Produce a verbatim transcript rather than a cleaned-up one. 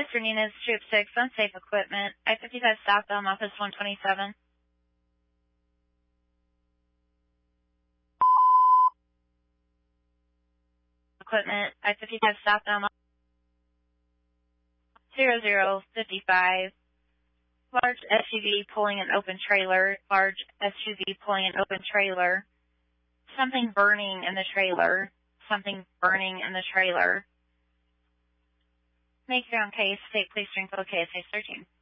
afternoon, is Troop six, unsafe equipment, I fifty-five southbound, office one twenty-seven. Equipment, I fifty-five southbound, zero zero fifty-five. Large S U V pulling an open trailer, large S U V pulling an open trailer. Something burning in the trailer, something burning in the trailer. Make your own case, state police, Springfield, K S A thirteen.